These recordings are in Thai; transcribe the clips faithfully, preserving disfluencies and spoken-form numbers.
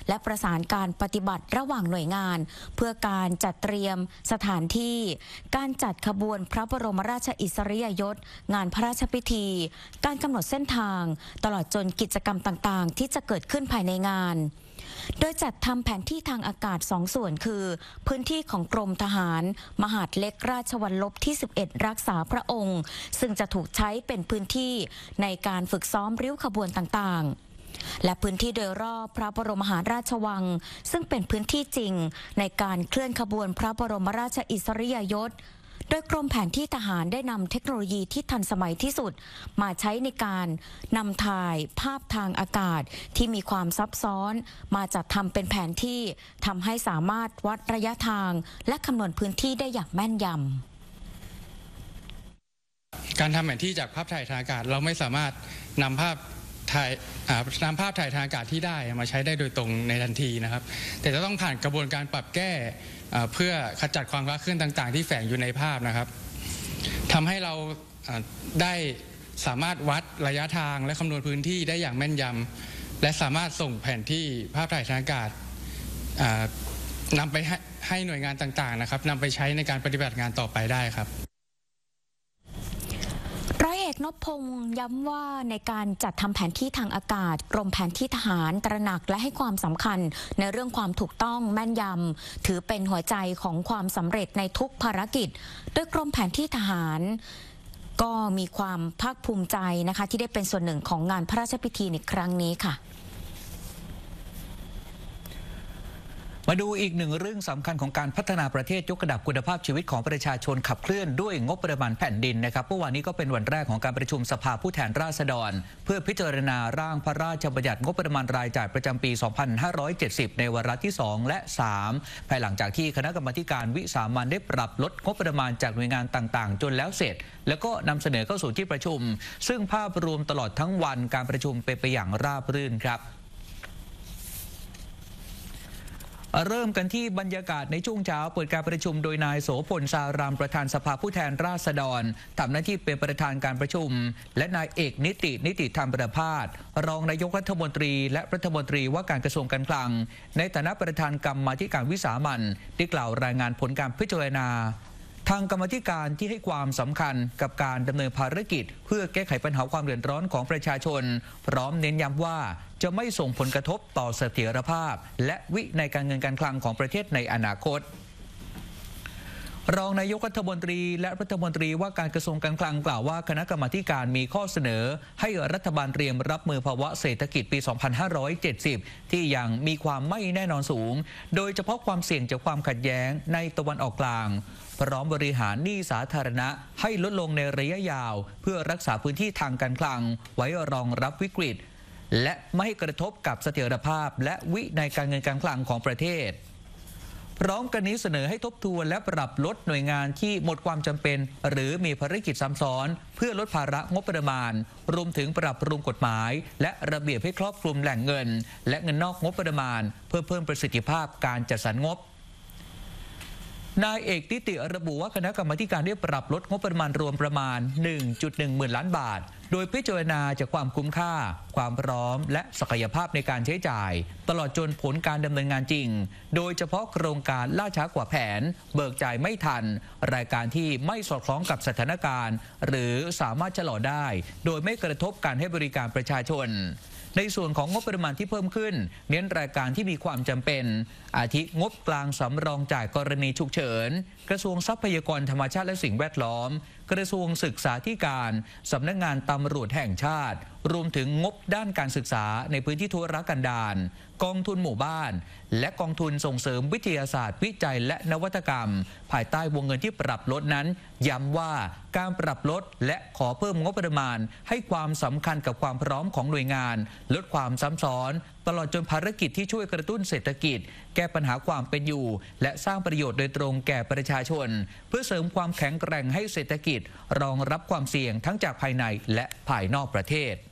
และประสานการปฏิบัติระหว่างหน่วยงานเพื่อการจัดเตรียมสถานที่การจัดขบวนพระบรมราชอิสริยยศงานพระราชพิธีการกำหนดเส้นทางตลอดจนกิจกรรมต่างๆที่จะเกิดขึ้นภายในงานโดยจัดทำแผนที่ทางอากาศสองส่วนคือพื้นที่ของกรมทหารมหาดเล็กราชวัลลบที่สิบเอ็ดรักษาพระองค์ซึ่งจะถูกใช้เป็นพื้นที่ในการฝึกซ้อมริ้วขบวนต่างๆและพื้นที่โดยรอบพระบรมมหาราชวังซึ่งเป็นพื้นที่จริงในการเคลื่อนขบวนพระบรมราชอิสริยยศโดยกรมแผนที่ทหารได้นำเทคโนโลยีที่ทันสมัยที่สุดมาใช้ในการนำถ่ายภาพทางอากาศที่มีความซับซ้อนมาจัดทำเป็นแผนที่ทำให้สามารถวัดระยะทางและคำนวณพื้นที่ได้อย่างแม่นยำการทำแผนที่จากภาพถ่ายทางอากาศเราไม่สามารถนำภาพถ่ายนำภาพถ่ายทางอากาศที่ได้มาใช้ได้โดยตรงในทันทีนะครับแต่จะต้องผ่านกระบวนการปรับแก้เพื่อขจัดความคลาดเคลื่อนต่างๆที่แฝงอยู่ในภาพนะครับทำให้เราได้สามารถวัดระยะทางและคำนวณพื้นที่ได้อย่างแม่นยำและสามารถส่งแผนที่ภาพถ่ายทางอากาศนำไปให้หน่วยงานต่างๆนะครับนำไปใช้ในการปฏิบัติงานต่อไปได้ครับร้อยเอกนพพงศ์ย้ำว่าในการจัดทำแผนที่ทางอากาศกรมแผนที่ทหารตระหนักและให้ความสำคัญในเรื่องความถูกต้องแม่นยำถือเป็นหัวใจของความสำเร็จในทุกภารกิจโดยกรมแผนที่ทหารก็มีความภาคภูมิใจนะคะที่ได้เป็นส่วนหนึ่งของงานพระราชพิธีในครั้งนี้ค่ะมาดูอีกหนึ่งเรื่องสำคัญของการพัฒนาประเทศยกระดับคุณภาพชีวิตของประชาชนขับเคลื่อนด้วยงบประมาณแผ่นดินนะครับเมื่อวานนี้ก็เป็นวันแรกของการประชุมสภาผู้แทนราษฎรเพื่อพิจารณาร่างพระราชบัญญัติงบประมาณรายจ่ายประจำปี สองพันห้าร้อยเจ็ดสิบ ในวาระที่สองและสามภายหลังจากที่คณะกรรมาการวิสามัญได้ปรับลดงบประมาณจากหน่วยงานต่างๆจนแล้วเสร็จแล้วก็นำเสนอเข้าสู่ที่ประชุมซึ่งภาพรวมตลอดทั้งวันการประชุมเป็นไปอย่างราบรื่นครับเริ่มกันที่บรรยากาศในช่วงเช้าเปิดการประชุมโดยนายโสพลสารามประธานสภาผู้แทนราษฎรทำหน้าที่เป็นประธานการประชุมและนายเอกนิตินิติธรรมประภาสรองนายกรัฐมนตรีและรัฐมนตรีว่าการกระทรวงการคลังในฐานะประธานกรรมาธิการวิสามัญได้กล่าวรายงานผลการพิจารณาทางกรรมาธิการที่ให้ความสำคัญกับการดำเนินภารกิจเพื่อแก้ไขปัญหาความเดือดร้อนของประชาชนพร้อมเน้นย้ำว่าจะไม่ส่งผลกระทบต่อเสถียรภาพและวินัยการเงินการคลังของประเทศในอนาคตรองนายกรัฐมนตรีและรัฐมนตรีว่าการกระทรวงการคลังกล่าวว่าคณะกรรมาการมีข้อเสนอให้รัฐบาลเตรียมรับมือภาวะเศรษฐกิจปี สองพันห้าร้อยเจ็ดสิบ ที่ยังมีความไม่แน่นอนสูงโดยเฉพาะความเสี่ยงจากความขัดแย้งในตะวันออกกลางพร้อมบริหารหนี้สาธารณะให้ลดลงในระยะยาวเพื่อรักษาพื้นที่ทางการคลังไว้รองรับวิกฤตและไม่ให้กระทบกับเสถียรภาพและวินัยการเงินการคลังของประเทศพร้อมกันนี้เสนอให้ทบทวนและปรับลดหน่วยงานที่หมดความจำเป็นหรือมีภารกิจซ้ำซ้อนเพื่อลดภาระงบประมาณรวมถึงปรับปรุงกฎหมายและระเบียบให้ครอบคลุมแหล่งเงินและเงินนอกงบประมาณเพื่อเพิ่มประสิทธิภาพการจัดสรรงบนายเอกนิติระบุว่าคณะกรรมาการได้ปรับลดงบประมาณรวมประมาณ หนึ่งจุดหนึ่ง หมื่นล้านบาทโดยพิจารณาจากความคุ้มค่าความพร้อมและศักยภาพในการใช้จ่ายตลอดจนผลการดำเนินงานจริงโดยเฉพาะโครงการล่าช้ากว่าแผนเบิกจ่ายไม่ทันรายการที่ไม่สอดคล้องกับสถานการณ์หรือสามารถชะลอได้โดยไม่กระทบการให้บริการประชาชนในส่วนของงบประมาณที่เพิ่มขึ้นเน้นรายการที่มีความจำเป็นอาทิงบกลางสำรองจ่ายกรณีฉุกเฉินกระทรวงทรัพยากรธรรมชาติและสิ่งแวดล้อมกระทรวงศึกษาธิการสำนักงานตำรวจแห่งชาติรวมถึงงบด้านการศึกษาในพื้นที่ทุรกันดารกองทุนหมู่บ้านและกองทุนส่งเสริมวิทยาศาสตร์วิจัยและนวัตกรรมภายใต้วงเงินที่ปรับลดนั้นย้ำว่าการปรับลดและขอเพิ่มงบประมาณให้ความสำคัญกับความพร้อมของหน่วยงานลดความซ้ำซ้อนตลอดจนภารกิจที่ช่วยกระตุ้นเศรษฐกิจแก้ปัญหาความเป็นอยู่และสร้างประโยชน์โดยตรงแก่ประชาชนเพื่อเสริมความแข็งแกร่งให้เศรษฐกิจรองรับความเสี่ยงทั้งจากภายในและภายนอกประเทศ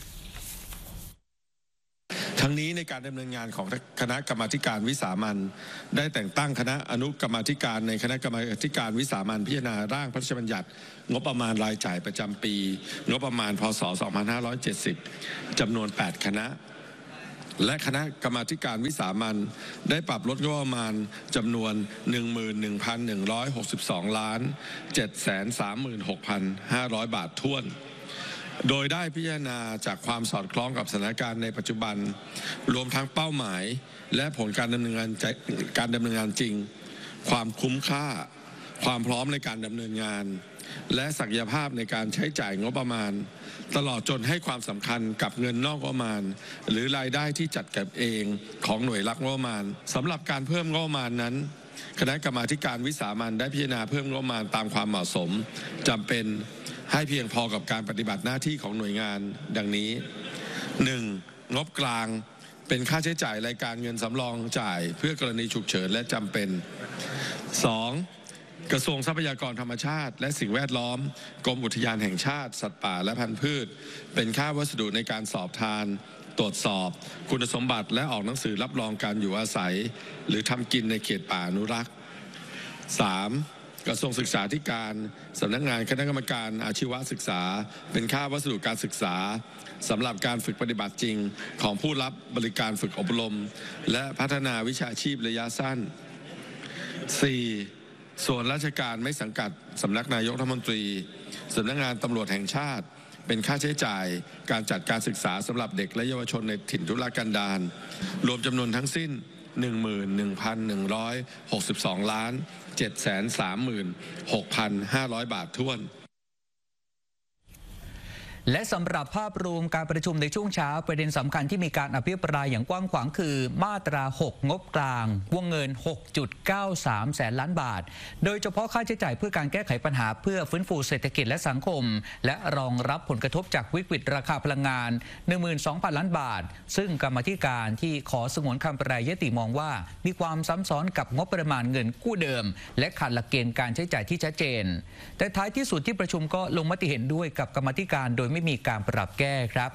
ทั้งนี้ในการดำเนินงานของคณะกรรมาการวิสามัญได้แต่งตั้งคณะอนุกรรมาการในคณะกรรมาการวิสามัญพิจารณาร่างพระราชบัญญัติงบประมาณรายจ่ายประจำปีงบประมาณพ.ศ. สองพันห้าร้อยเจ็ดสิบจำนวนแปดคณะและคณะกรรมาธิการวิสามัญได้ปรับลดงบประมาณจำนวน หนึ่งหมื่นหนึ่งพันหนึ่งร้อยหกสิบสองล้านเจ็ดแสนสามหมื่นหกพันห้าร้อย บาทถ้วนโดยได้พิจารณาจากความสอดคล้องกับสถานการณ์ในปัจจุบันรวมทั้งเป้าหมายและผลการดำเนินงานการดำเนินงานจริงความคุ้มค่าความพร้อมในการดำเนินงานและศักยภาพในการใช้จ่ายงบประมาณตลอดจนให้ความสำคัญกับเงินนอกงบประมาณหรือรายได้ที่จัดเก็บเองของหน่วยรับงบประมาณสำหรับการเพิ่มงบประมาณนั้นคณะกรรมาธิการวิสามัญได้พิจารณาเพิ่มงบประมาณตามความเหมาะสมจำเป็นให้เพียงพอกับการปฏิบัติหน้าที่ของหน่วยงานดังนี้ หนึ่ง. งบกลางเป็นค่าใช้จ่ายรายการเงินสำรองจ่ายเพื่อกรณีฉุกเฉินและจำเป็น สอง. กระทรวงทรัพยากรธรรมชาติและสิ่งแวดล้อมกรมอุทยานแห่งชาติสัตว์ป่าและพันธุ์พืชเป็นค่าวัสดุในการสอบทานตรวจสอบคุณสมบัติและออกหนังสือรับรองการอยู่อาศัยหรือทำกินในเขตป่าอนุรักษ์ สาม. กระทรวงศึกษาธิการสำนักงานคณะกรรมการอาชีวศึกษาเป็นค่าวัสดุการศึกษาสำหรับการฝึกปฏิบัติจริงของผู้รับบริการฝึกอบรมและพัฒนาวิชาชีพระยะสั้น สี่. ส่วนราชการไม่สังกัดสำนักนายกรัฐมนตรีสำนักงานตำรวจแห่งชาติเป็นค่าใช้จ่ายการจัดการศึกษาสำหรับเด็กและเยาวชนในถิ่นทุรกันดารรวมจำนวนทั้งสิ้น หนึ่งหมื่นหนึ่งพันหนึ่งร้อยหกสิบสองล้านเจ็ดแสนสามหมื่นหกพันห้าร้อย บาทถ้วนและสำหรับภาพรวมการประชุมในช่วงเช้าประเด็นสำคัญที่มีการอภิปรายอย่างกว้างขวางคือมาตราหกงบกลางวงเงิน หกจุดเก้าสาม แสนล้านบาทโดยเฉพาะค่าใช้จ่ายเพื่อการแก้ไขปัญหาเพื่อฟื้นฟูเศรษฐกิจและสังคมและรองรับผลกระทบจากวิกฤตราคาพลังงาน หนึ่งหมื่นสองพัน ล้านบาทซึ่งกรรมาธิการที่ขอสงวนคำแปรยติมองว่ามีความซ้ำซ้อนกับงบประมาณเงินกู้เดิมและขาดหลักเกณฑ์การใช้จ่ายที่ชัดเจนแต่ท้ายที่สุดที่ประชุมก็ลงมติเห็นด้วยกับกรรมาธิการโดยไม่มีการปรับแก้ครับ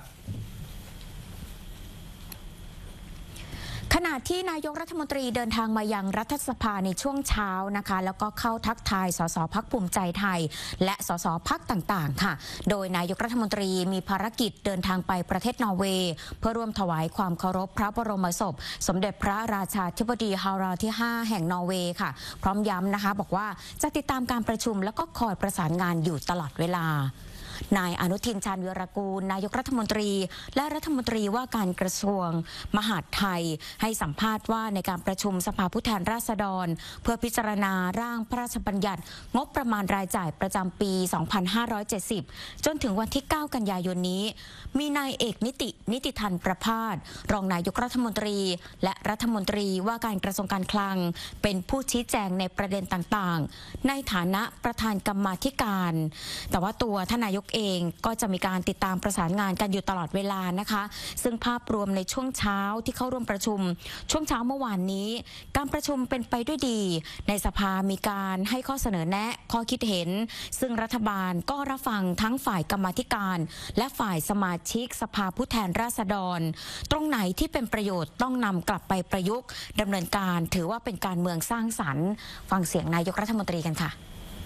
ขณะที่นายกรัฐมนตรีเดินทางมายังรัฐสภาในช่วงเช้านะคะแล้วก็เข้าทักทายสสพรรคภูมิใจไทยและสสพรรคต่างๆค่ะโดยนายกรัฐมนตรีมีภารกิจเดินทางไปประเทศนอร์เวย์เพื่อร่วมถวายความเคารพพระบรมศพสมเด็จพระราชาธิบดีฮาราที่ห้าแห่งนอร์เวย์ค่ะพร้อมย้ำนะคะบอกว่าจะติดตามการประชุมแล้วก็คอยประสานงานอยู่ตลอดเวลานายอนุทินชาญวีรกูลนายกรัฐมนตรีและรัฐมนตรีว่าการกระทรวงมหาดไทยให้สัมภาษณ์ว่าในการประชุมสภาผู้แทนราษฎรเพื่อพิจารณาร่างพระราชบัญญัติงบประมาณรายจ่ายประจำปี สองพันห้าร้อยเจ็ดสิบ จนถึงวันที่ เก้า กันยายนนี้มีนายเอกนิตินิติธันประภาสรองนายกรัฐมนตรีและรัฐมนตรีว่าการกระทรวงการคลังเป็นผู้ชี้แจงในประเด็นต่างๆในฐานะประธานกรรมาธิการแต่ว่าตัวท่านนายกเองก็จะมีการติดตามประสานงานกันอยู่ตลอดเวลานะคะซึ่งภาพรวมในช่วงเช้าที่เข้าร่วมประชุมช่วงเช้าเมื่อวานนี้การประชุมเป็นไปด้วยดีในสภามีการให้ข้อเสนอแนะข้อคิดเห็นซึ่งรัฐบาลก็รับฟังทั้งฝ่ายกรรมาธิการและฝ่ายสมาชิกสภาผู้แทนราษฎรตรงไหนที่เป็นประโยชน์ต้องนำกลับไปประยุกต์ดำเนินการถือว่าเป็นการเมืองสร้างสรรค์ฟังเสียงนายกรัฐมนตรีกันค่ะ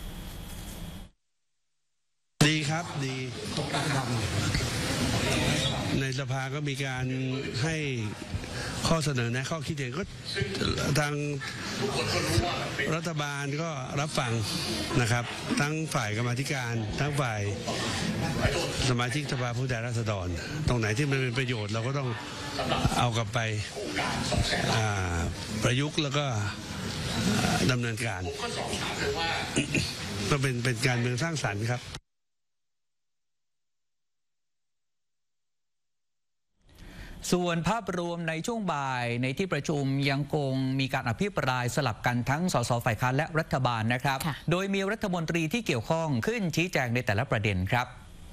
ดีครับดีในสภาก็มีการให้ข้อเสนอแนะข้อคิดเห็นก็ทางรัฐบาลก็รับฟังนะครับทั้งฝ่ายกรรมาธิการทั้งฝ่ายสมาชิกสภาผู้แทนราษฎรตรงไหนที่มันเป็นประโยชน์เราก็ต้องเอากลับไปประยุกต์แล้วก็ดำเนินการก็เป็นเป็นการเมืองสร้างสรรค์ครับส่วนภาพรวมในช่วงบ่ายในที่ประชุมยังคงมีการอภิปรายสลับกันทั้งสสฝ่ายค้านและรัฐบาลนะครับโดยมีรัฐมนตรีที่เกี่ยวข้องขึ้นชี้แจงในแต่ละประเด็นครับ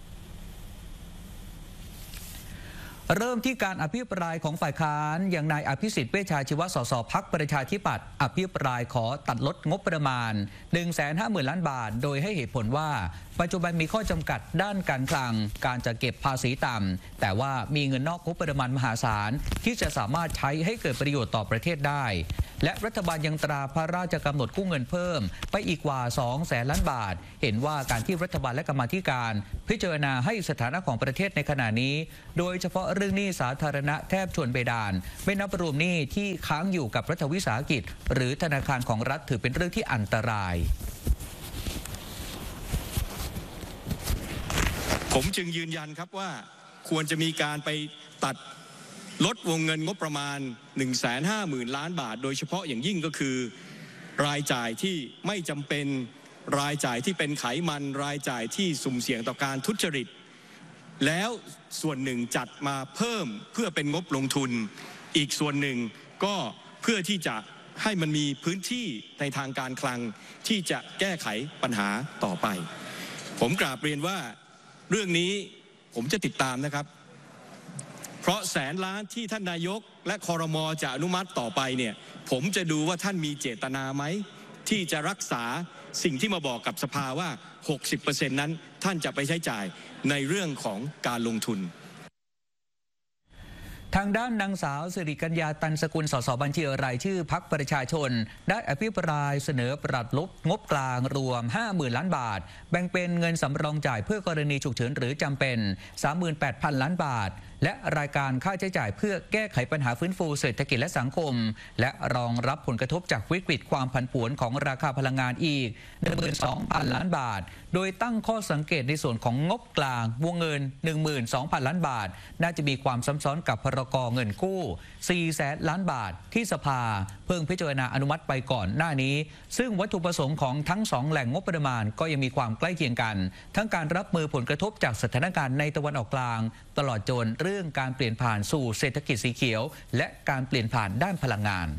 เริ่มที่การอภิปรายของฝ่ายค้านอย่างนายอภิสิทธิ์เวชชาชีวะสสพรรคประชาธิปัตย์อภิปรายขอตัดลดงบประมาณ หนึ่งแสนห้าหมื่น ล้านบาทโดยให้เหตุผลว่าปัจจุบันมีข้อจำกัดด้านการคลังการจะเก็บภาษีต่ำแต่ว่ามีเงินนอกงบประมาณมหาศาลที่จะสามารถใช้ให้เกิดประโยชน์ต่อประเทศได้และรัฐบาลยังตราพระราชกำหนดกู้เงินเพิ่มไปอีกกว่าสองแสนล้านบาทเห็นว่าการที่รัฐบาลและกรรมาธิการพิจารณาให้สถานะของประเทศในขณะนี้โดยเฉพาะเรื่องหนี้สาธารณะแทบชวนเพดานไม่นับรวมหนี้ที่ค้างอยู่กับรัฐวิสาหกิจหรือธนาคารของรัฐถือเป็นเรื่องที่อันตรายผมจึงยืนยันครับว่าควรจะมีการไปตัดลดวงเงินงบประมาณ หนึ่งแสนห้าหมื่น ล้านบาทโดยเฉพาะอย่างยิ่งก็คือรายจ่ายที่ไม่จำเป็นรายจ่ายที่เป็นไขมันรายจ่ายที่สุ่มเสี่ยงต่อการทุจริตแล้วส่วนหนึ่งจัดมาเพิ่มเพื่อเป็นงบลงทุนอีกส่วนหนึ่งก็เพื่อที่จะให้มันมีพื้นที่ในทางการคลังที่จะแก้ไขปัญหาต่อไปผมกราบเรียนว่าเรื่องนี้ผมจะติดตามนะครับเพราะแสนล้านที่ท่านนายกและครม.จะอนุมัติต่อไปเนี่ยผมจะดูว่าท่านมีเจตนาไหมที่จะรักษาสิ่งที่มาบอกกับสภาว่า หกสิบเปอร์เซ็นต์ นั้นท่านจะไปใช้จ่ายในเรื่องของการลงทุนทางด้านนางสาวสิริกัญญาตันสกุลสสบัญชีรายชื่อพรรคประชาชนได้อภิปรายเสนอปรับลดงบกลางรวม ห้าหมื่น ล้านบาทแบ่งเป็นเงินสำรองจ่ายเพื่อกรณีฉุกเฉินหรือจำเป็น สามหมื่นแปดพัน ล้านบาทและรายการค่าใช้จ่ายเพื่อแก้ไขปัญหาฟื้นฟูเศรษฐกิจและสังคมและรองรับผลกระทบจากวิกฤตความผันผวนของราคาพลังงานอีก หนึ่งหมื่นสองพัน ล้านบาทโดยตั้งข้อสังเกตในส่วนของงบกลางวงเงิน หนึ่งหมื่นสองพัน ล้านบาทน่าจะมีความซ้ำซ้อนกับพรก.เงินกู้ สี่แสน ล้านบาทที่สภาเพิ่งพิจารณาอนุมัติไปก่อนหน้านี้ซึ่งวัตถุประสงค์ของทั้งสองแหล่งงบประมาณก็ยังมีความใกล้เคียงกันทั้งการรับมือผลกระทบจากสถานการณ์ในตะวันออกกลางตลอดจนเรื่องการเปลี่ยนผ่านสู่เศรษฐกิจสีเขียวและการเปลี่ยนผ่านด้านพลังงาน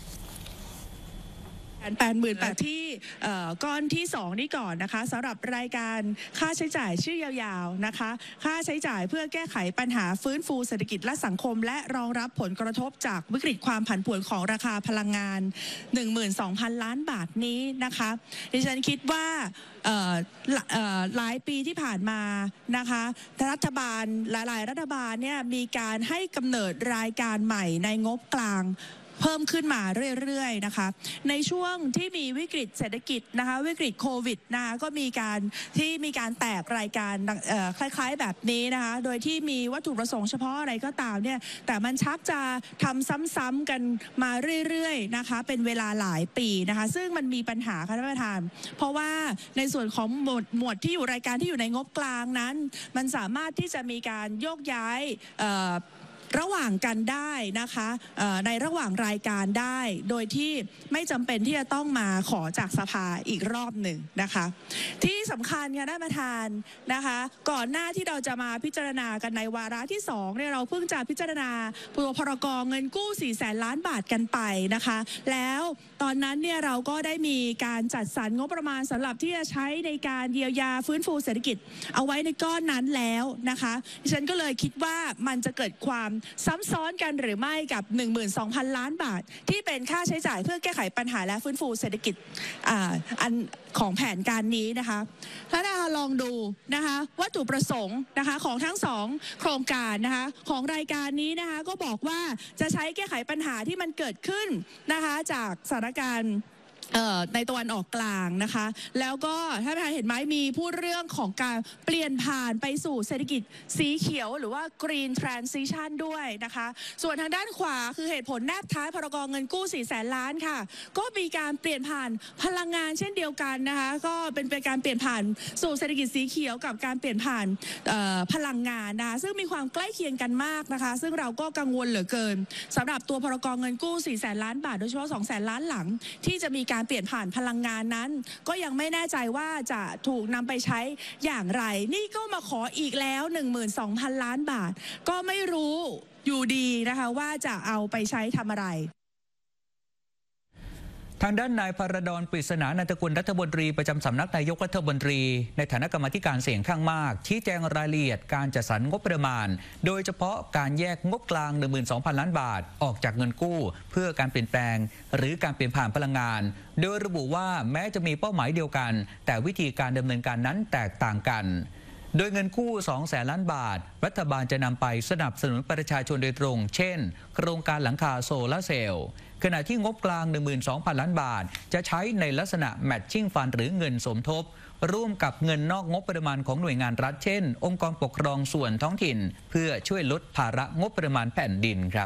แปดหมื่นแปดที่ก้อนที่สองนี่ก่อนนะคะสำหรับรายการค่าใช้จ่ายชื่อยาวๆนะคะค่าใช้จ่ายเพื่อแก้ไขปัญหาฟื้นฟูเศรษฐกิจและสังคมและรองรับผลกระทบจากวิกฤตความผันผวนของราคาพลังงาน หนึ่งหมื่นสองพัน ล้านบาทนี้นะคะดิฉันคิดว่าหลายปีที่ผ่านมานะคะรัฐบาลหลายๆรัฐบาลเนี่ยมีการให้กำเนิดรายการใหม่ในงบกลางเพิ่มขึ้นมาเรื่อยๆนะคะในช่วงที่มีวิกฤตเศรษฐกิจนะคะวิกฤตโควิดนะคะก็มีการที่มีการแตกรายการคล้ายๆแบบนี้นะคะโดยที่มีวัตถุประสงค์เฉพาะอะไรก็ตามเนี่ยแต่มันชักจะทำซ้ำๆกันมาเรื่อยๆนะคะเป็นเวลาหลายปีนะคะซึ่งมันมีปัญหาค่ะท่านประธานเพราะว่าในส่วนของหมวดหมวดที่อยู่รายการที่อยู่ในงบกลางนั้นมันสามารถที่จะมีการโยกย้ายระหว่างกันได้นะคะในระหว่างรายการได้โดยที่ไม่จำเป็นที่จะต้องมาขอจากสภาอีกรอบหนึ่งนะคะที่สำคัญค่ะท่านประธานนะคะก่อนหน้าที่เราจะมาพิจารณากันในวาระที่สองเนี่ยเราเพิ่งจะพิจารณาตัวพรก.เงินกู้สี่แสนล้านบาทกันไปนะคะแล้วตอนนั้นเนี่ยเราก็ได้มีการจัดสรรงบประมาณสำหรับที่จะใช้ในการเยียวยาฟื้นฟูเศรษฐกิจเอาไว้ในก้อนนั้นแล้วนะคะดิฉันก็เลยคิดว่ามันจะเกิดความซ้ำซ้อนกันหรือไม่กับ หนึ่งหมื่นสองพัน ล้านบาทที่เป็นค่าใช้จ่ายเพื่อแก้ไขปัญหาและฟื้นฟูเศรษฐกิจอ่าอันของแผนการนี้นะคะถ้าเราลองดูนะคะวัตถุประสงค์นะคะของทั้งสองโครงการนะคะของรายการนี้นะคะก็บอกว่าจะใช้แก้ไขปัญหาที่มันเกิดขึ้นนะคะจากสถานการณ์ในตะวันออกกลางนะคะแล้วก็ท่านประธานเห็นไหมมีพูดเรื่องของการเปลี่ยนผ่านไปสู่เศรษฐกิจสีเขียวหรือว่า Green Transition ด้วยนะคะส่วนทางด้านขวาคือเหตุผลแนบท้ายพรก.เงินกู้สี่แสนล้านค่ะก็มีการเปลี่ยนผ่านพลังงานเช่นเดียวกันนะคะก็เป็นเป็นการเปลี่ยนผ่านสู่เศรษฐกิจสีเขียวกับการเปลี่ยนผ่านพลังงานนะคะซึ่งมีความใกล้เคียงกันมากนะคะซึ่งเราก็กังวลเหลือเกินสำหรับตัวพรก.เงินกู้สี่แสนล้านบาทโดยเฉพาะสองแสนล้านหลังที่จะมีการเปลี่ยนผ่านพลังงานนั้นก็ยังไม่แน่ใจว่าจะถูกนำไปใช้อย่างไรนี่ก็มาขออีกแล้ว หนึ่งหมื่นสองพัน ล้านบาทก็ไม่รู้อยู่ดีนะคะว่าจะเอาไปใช้ทำอะไรทางด้านนายพรดร ปริศนานันทกุลรัฐมนตรีประจำสำนักนายกรัฐมนตรีในฐานะกรรมาธิการเสียงข้างมากชี้แจงรายละเอียดการจัดสรรงบประมาณโดยเฉพาะการแยกงบกลาง หนึ่งหมื่นสองพัน ล้านบาทออกจากเงินกู้เพื่อการเปลี่ยนแปลงหรือการเปลี่ยนผ่านพลังงานโดยระบุว่าแม้จะมีเป้าหมายเดียวกันแต่วิธีการดำเนินการนั้นแตกต่างกันโดยเงินกู้สองแสนล้านบาทรัฐบาลจะนำไปสนับสนุนประชาชนโดยตรงเช่นโครงการหลังคาโซลาร์เซลล์ขณะที่งบกลาง หนึ่งหมื่นสองพัน ล้านบาทจะใช้ในลักษณะแมทชิ่งฟันหรือเงินสมทบร่วมกับเงินนอกงบประมาณของหน่วยงานรัฐเช่นองค์กรปกครองส่วนท้องถิ่นเพื่อช่วยลดภาระงบประมาณแผ่นดินครับ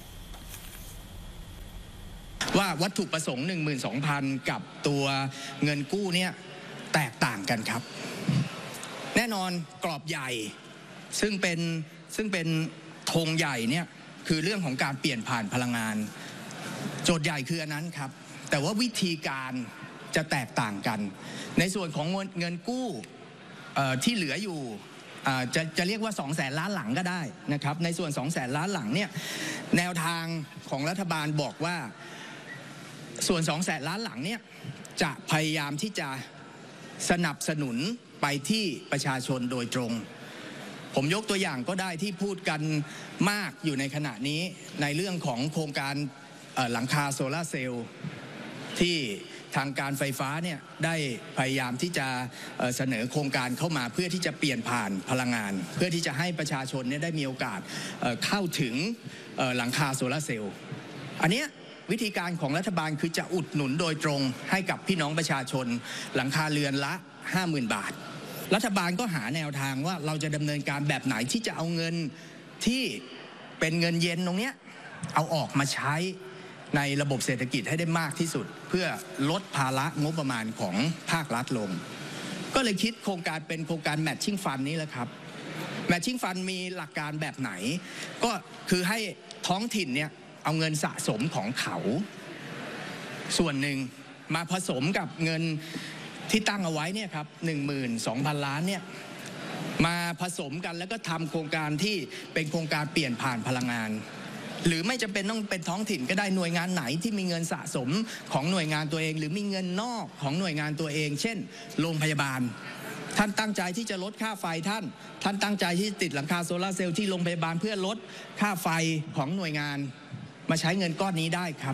ว่าวัตถุประสงค์ หนึ่งหมื่นสองพัน กับตัวเงินกู้เนี่ยแตกต่างกันครับแน่นอนกรอบใหญ่ซึ่งเป็นซึ่งเป็นธงใหญ่เนี่ยคือเรื่องของการเปลี่ยนผ่านพลังงานโจทย์ใหญ่คืออันนั้นครับแต่ว่าวิธีการจะแตกต่างกันในส่วนของเงินกู้ที่เหลืออยู่จะจะเรียกว่าสองแสนล้านหลังก็ได้นะครับในส่วนสองแสนล้านหลังเนี่ยแนวทางของรัฐบาลบอกว่าส่วนสองแสนล้านหลังเนี่ยจะพยายามที่จะสนับสนุนไปที่ประชาชนโดยตรงผมยกตัวอย่างก็ได้ที่พูดกันมากอยู่ในขณะนี้ในเรื่องของโครงการหลังคาโซลาร์เซลล์ที่ทางการไฟฟ้าเนี่ยได้พยายามที่จะเสนอโครงการเข้ามาเพื่อที่จะเปลี่ยนผ่านพลังงานเพื่อที่จะให้ประชาชนเนี่ยได้มีโอกาสเข้าถึงหลังคาโซลาร์เซลล์อันนี้วิธีการของรัฐบาลคือจะอุดหนุนโดยตรงให้กับพี่น้องประชาชนหลังคาเรือนละ ห้าหมื่น บาทรัฐบาลก็หาแนวทางว่าเราจะดำเนินการแบบไหนที่จะเอาเงินที่เป็นเงินเย็นตรงนี้เอาออกมาใช้ในระบบเศรษฐกิจให้ได้มากที่สุดเพื่อลดภาระงบประมาณของภาครัฐลงก็เลยคิดโครงการเป็นโครงการแมทชิ่งฟันนี้แหละครับแมทชิ่งฟันมีหลักการแบบไหนก็คือให้ท้องถิ่นเนี่ยเอาเงินสะสมของเขาส่วนหนึ่งมาผสมกับเงินที่ตั้งเอาไว้เนี่ยครับ หนึ่งหมื่นสองพัน ล้านเนี่ยมาผสมกันแล้วก็ทำโครงการที่เป็นโครงการเปลี่ยนผ่านพลังงานหรือไม่จำเป็นต้องเป็นท้องถิ่นก็ได้หน่วยงานไหนที่มีเงินสะสมของหน่วยงานตัวเองหรือมีเงินนอกของหน่วยงานตัวเองเช่นโรงพยาบาลท่านตั้งใจที่จะลดค่าไฟท่านท่านตั้งใจที่ติดหลังคาโซลาร์เซลล์ที่โรงพยาบาลเพื่อลดค่าไฟของหน่วยงานมาใช้เงินก้อนนี้ได้ครับ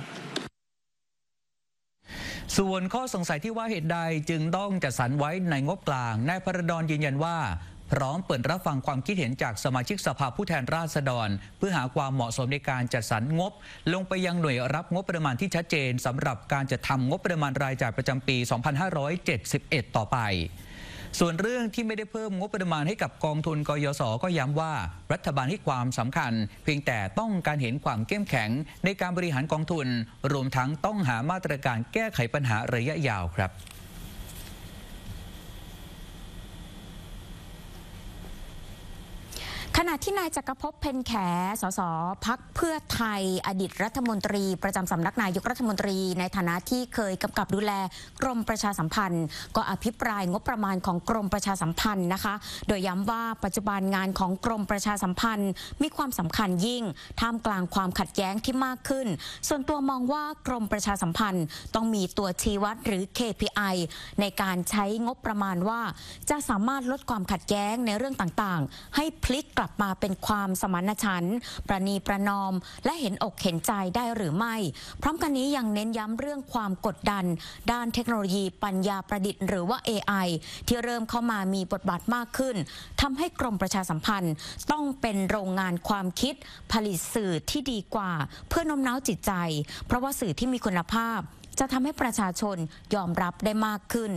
ส่วนข้อสงสัยที่ว่าเหตุใดจึงต้องจัดสรรไว้ในงบกลางนายพระดอนยืนยันว่าพร้อมเปิดรับฟังความคิดเห็นจากสมาชิกสภาผู้แทนราษฎรเพื่อหาความเหมาะสมในการจัดสรรงบลงไปยังหน่วยรับงบประมาณที่ชัดเจนสำหรับการจัดทำงบประมาณรายจ่ายประจำปี สองพันห้าร้อยเจ็ดสิบเอ็ด ต่อไปส่วนเรื่องที่ไม่ได้เพิ่มงบประมาณให้กับกองทุนกยศก็ย้ำว่ารัฐบาลให้ความสำคัญเพียงแต่ต้องการเห็นความเข้มแข็งในการบริหารกองทุนรวมทั้งต้องหามาตรการแก้ไขปัญหาระยะยาวครับขณะที่นายจักรภพ เพ็ญแข สสพรรคเพื่อไทยอดีตรัฐมนตรีประจำสำนักนายกรัฐมนตรีในฐานะที่เคยกำกับดูแลกรมประชาสัมพันธ์ก็อภิปรายงบประมาณของกรมประชาสัมพันธ์นะคะโดยย้ำว่าปัจจุบันงานของกรมประชาสัมพันธ์มีความสำคัญยิ่งท่ามกลางความขัดแย้งที่มากขึ้นส่วนตัวมองว่ากรมประชาสัมพันธ์ต้องมีตัวชี้วัดหรือ เค พี ไอ ในการใช้งบประมาณว่าจะสามารถลดความขัดแย้งในเรื่องต่างๆให้พลิกกลับมาเป็นความสมานฉันท์ประนีประนอมและเห็นอกเห็นใจได้หรือไม่พร้อมกันนี้ยังเน้นย้ำเรื่องความกดดันด้านเทคโนโลยีปัญญาประดิษฐ์หรือว่า เอ ไอ ที่เริ่มเข้ามามีบทบาทมากขึ้นทำให้กรมประชาสัมพันธ์ต้องเป็นโรงงานความคิดผลิตสื่อที่ดีกว่าเพื่อโน้มน้าวจิตใจเพราะว่าสื่อที่มีคุณภาพจะทำให้ประชาชนยอมรับได้มากขึ้น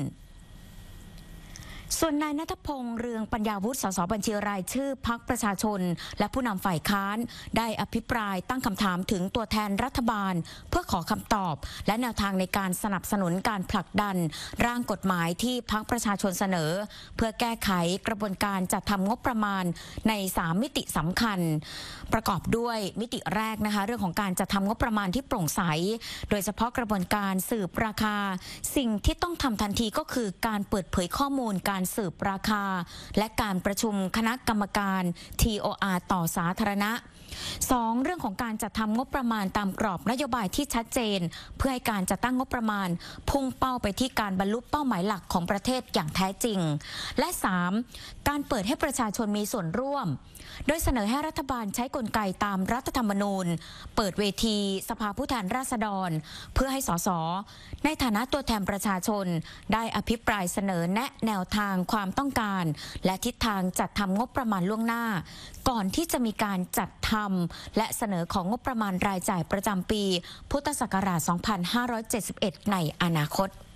ส่วนนายณัฐพงษ์เรืองปัญญาวุฒิ สสบัญชีรายชื่อพรรคประชาชนและผู้นำฝ่ายค้านได้อภิปรายตั้งคำถามถึงตัวแทนรัฐบาลเพื่อขอคำตอบและแนวทางในการสนับสนุนการผลักดันร่างกฎหมายที่พรรคประชาชนเสนอเพื่อแก้ไขกระบวนการจัดทำงบประมาณในสามมิติสำคัญประกอบด้วยมิติแรกนะคะเรื่องของการจัดทำงบประมาณที่โปร่งใสโดยเฉพาะกระบวนการสืบราคาสิ่งที่ต้องทำทันทีก็คือการเปิดเผยข้อมูลการสืบราคาและการประชุมคณะกรรมการ ที โอ อาร์ ต่อสาธารณะ สอง เรื่องของการจัดทำงบประมาณตามกรอบนโยบายที่ชัดเจนเพื่อให้การจัดตั้งงบประมาณพุ่งเป้าไปที่การบรรลุเป้าหมายหลักของประเทศอย่างแท้จริงและ สาม การเปิดให้ประชาชนมีส่วนร่วมโดยเสนอให้รัฐบาลใช้กลไกตามรัฐธรรมนูญเปิดเวทีสภาผู้แทนราษฎรเพื่อให้สสในฐานะตัวแทนประชาชนได้อภิปรายเสนอแนะแนวทางความต้องการและทิศทางจัดทำงบประมาณล่วงหน้าก่อนที่จะมีการจัดทำและเสนอของงบประมาณรายจ่ายประจำปีพุทธศักราช สองพันห้าร้อยเจ็ดสิบเอ็ด ในอนาคต